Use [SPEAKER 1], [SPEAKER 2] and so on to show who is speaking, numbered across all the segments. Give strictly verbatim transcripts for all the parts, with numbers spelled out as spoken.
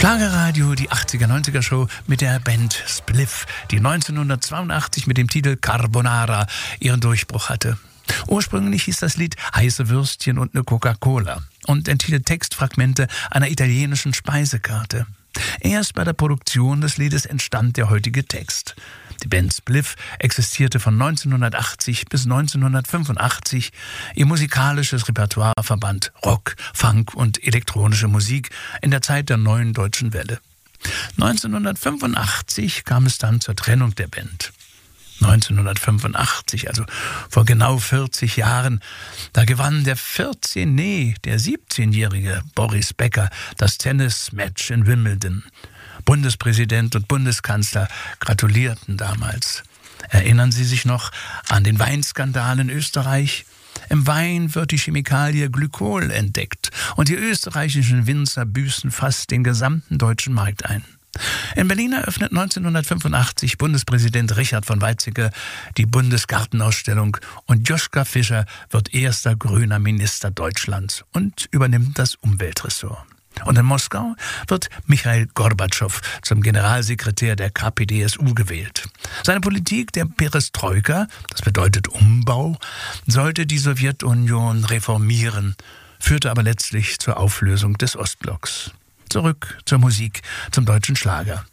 [SPEAKER 1] Schlagerradio, die achtziger, neunziger Show mit der Band Spliff, die neunzehnhundertzweiundachtzig mit dem Titel Carbonara ihren Durchbruch hatte. Ursprünglich hieß das Lied Heiße Würstchen und eine Coca-Cola und enthielt Textfragmente einer italienischen Speisekarte. Erst bei der Produktion des Liedes entstand der heutige Text. Die Band Spliff existierte von neunzehnhundertachtzig bis neunzehnhundertfünfundachtzig. Ihr musikalisches Repertoire verband Rock, Funk und elektronische Musik in der Zeit der neuen deutschen Welle. neunzehnhundertfünfundachtzig kam es dann zur Trennung der Band. neunzehnhundertfünfundachtzig, also vor genau vierzig Jahren, da gewann der vierzehn, nee, der siebzehnjährige Boris Becker das Tennismatch in Wimbledon. Bundespräsident und Bundeskanzler gratulierten damals. Erinnern Sie sich noch an den Weinskandal in Österreich? Im Wein wird die Chemikalie Glykol entdeckt und die österreichischen Winzer büßen fast den gesamten deutschen Markt ein. In Berlin eröffnet neunzehnhundertfünfundachtzig Bundespräsident Richard von Weizsäcker die Bundesgartenausstellung und Joschka Fischer wird erster grüner Minister Deutschlands und übernimmt das Umweltressort. Und in Moskau wird Michail Gorbatschow zum Generalsekretär der K P D S U gewählt. Seine Politik der Perestroika, das bedeutet Umbau, sollte die Sowjetunion reformieren, führte aber letztlich zur Auflösung des Ostblocks. Zurück zur Musik, zum deutschen Schlager.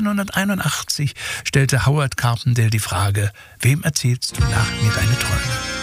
[SPEAKER 1] neunzehnhunderteinundachtzig stellte Howard Carpendale die Frage: Wem erzählst du nach mir deine Träume?